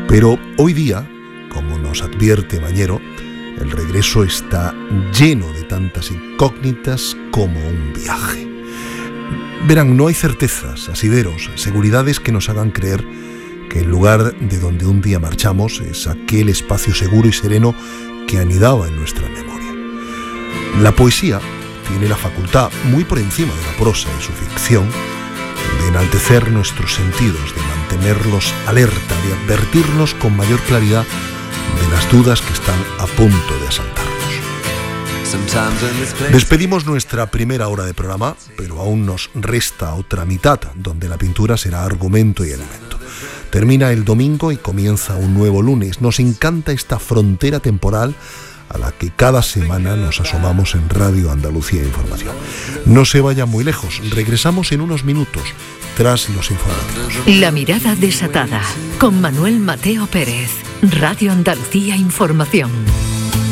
Pero hoy día, como nos advierte Bañero, el regreso está lleno de tantas incógnitas como un viaje. Verán, no hay certezas, asideros, seguridades que nos hagan creer que el lugar de donde un día marchamos es aquel espacio seguro y sereno que anidaba en nuestra memoria. La poesía tiene la facultad, muy por encima de la prosa y su ficción, de enaltecer nuestros sentidos, de mantenerlos alerta, de advertirnos con mayor claridad de las dudas que están a punto de asaltarnos. Despedimos nuestra primera hora de programa, pero aún nos resta otra mitad, donde la pintura será argumento y elemento. Termina el domingo y comienza un nuevo lunes. Nos encanta esta frontera temporal a la que cada semana nos asomamos en Radio Andalucía Información. No se vayan muy lejos, regresamos en unos minutos, tras los informativos. La mirada desatada, con Manuel Mateo Pérez, Radio Andalucía Información.